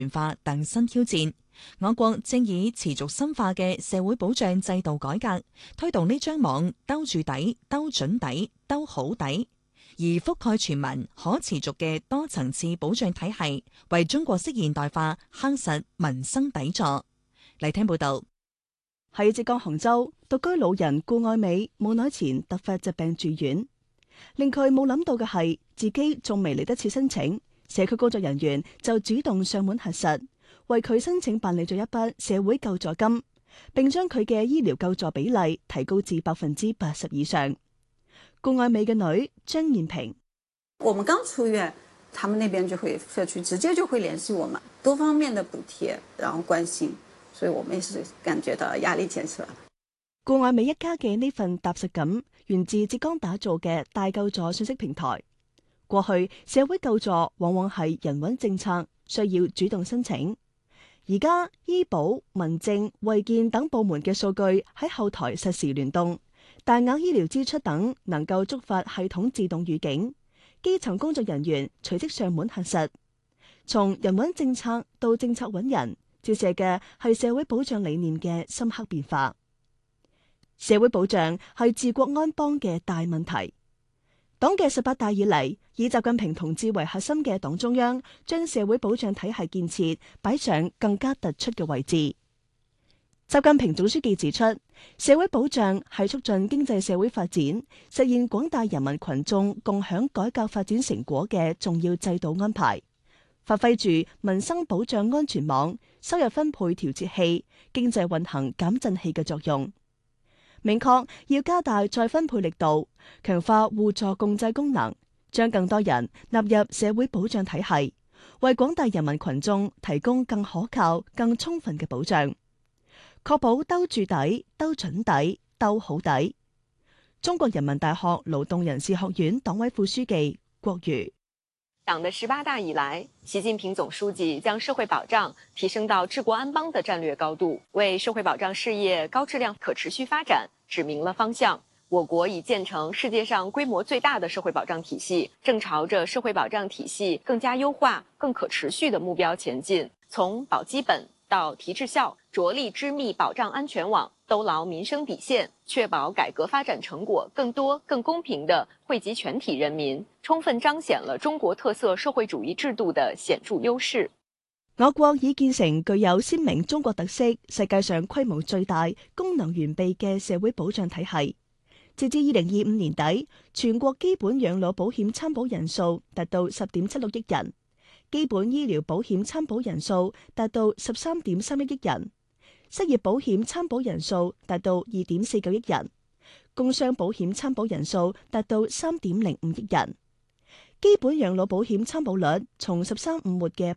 化等新挑戰。我國正以持續深化嘅社會保障制度改革，推動呢張網兜住底、兜準底、兜好底，而覆蓋全民、可持續嘅多層次保障體系，為中國式現代化夯實民生底座。嚟聽報道。 喺浙江杭州，獨居老人顧愛美冇耐前突發疾病住院，令佢冇諗到嘅係自己仲未嚟得切申請，社區工作人員就主動上門核實，為佢申請辦理咗一筆社會救助金，並將佢嘅醫療救助比例提高至80%以上。顧愛美嘅女張燕平： 我們剛出院，他們那邊社區直接就會聯繫我們，多方面的補貼，然後關心，所以我們也是感覺到壓力減少。 顧愛美一家嘅呢份踏實感，源自浙江打造嘅大救助信息平台。過去社會救助往往係人穩政策，需要主動申請。而家醫保、民政、衛健等部門嘅數據喺後台實時聯動，大額醫療支出等能夠觸發系統自動預警，基層工作人員隨即上門核實。從人穩政策到政策穩人，照射嘅係社會保障理念嘅深刻變化。社會保障係治國安邦嘅大問題。黨嘅18大以嚟，以習近平同志為核心嘅黨中央，將社會保障體系建設擺上更加突出嘅位置。習近平總書記指出，社會保障係促進經濟社會發展、實現廣大人民群眾共享改革發展成果嘅重要制度安排，發揮住民生保障安全網、收入分配調節器、經濟運行減震器嘅作用。明確要加大再分配力度，強化互助共濟功能，將更多人納入社會保障體系，為廣大人民群眾提供更可靠、更充分嘅保障，確保兜住底、兜準底、兜好底。中國人民大學勞動人事學院黨委副書記郭瑜： 黨的18大以來，習近平總書記將社會保障提升到治國安邦的戰略高度，為社會保障事業高質量可持續發展指明了方向。我國已建成世界上規模最大的社會保障體系，正朝着社會保障體系更加優化、更可持續的目標前進。從保基本到提質效，着力織密保障安全網，兜牢民生底線，確保改革發展成果更多、更公平地惠及全體人民，充分彰顯了中國特色社會主義制度的顯著優勢。 我國已建成具有鮮明中國特色、世界上規模最大、功能完備嘅社會保障體系。截至2025年底，全國基本養老保險參保人數達到10.76億人，基本醫療保險參保人數達到13.31億人，失業保險參保人數達到2.49億人，工傷保險參保人數達到3.05億人。基本養老保險參保率從13.5末嘅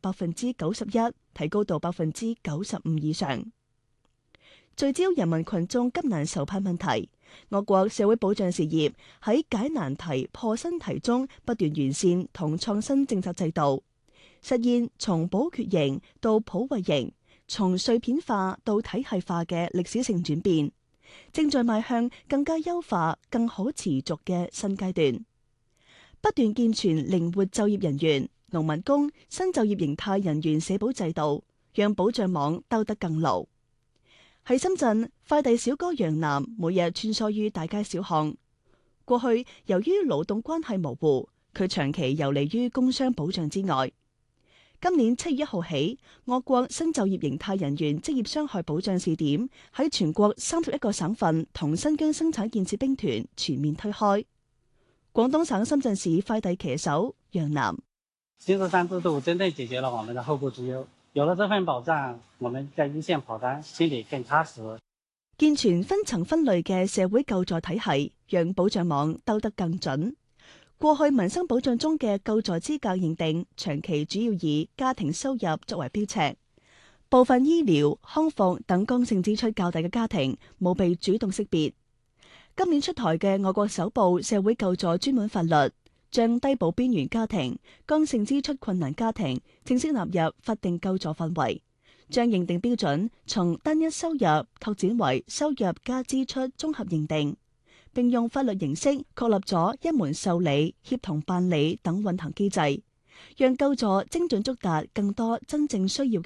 91%提高到95%以上。聚焦人民群眾急難愁盼問題，我國社會保障事業喺解難題、破新題中不斷完善同創新政策制度，實現從保缺型到普惠型、從碎片化到體系化嘅歷史性轉變，正在邁向更加優化、更可持續嘅新階段。不斷健全靈活就業人員、農民工、新就業形態人員社保制度，讓保障網兜得更牢。喺深圳，快遞小哥楊楠每日穿梭於大街小巷。過去由於勞動關係模糊，佢長期游離於工傷保障之外。今年7月1號起，我國新就業形態人員職業傷害保障試點喺全國31個省份同新疆生產建設兵團全面推開。廣東省深圳市快遞騎手楊楠： 新13制度真正解決了我們的後顧之憂，有了這份保障，我們在一線跑單，心裏更踏實。 健全分層分類嘅社會救助體系，讓保障網兜得更準。過去民生保障中嘅救助資格認定，長期主要以家庭收入作為標尺，部分醫療、康復等剛性支出較大嘅家庭冇被主動識別。今年出台嘅我國首部社會救助專門法律，將低保邊緣家庭、剛性支出困難家庭正式納入法定救助範圍，將認定標準從單一收入拓展為收入加支出綜合認定，並用法律形式確立咗一門受理、協同辦理等運行機制， 讓救助精準觸達更多真正需要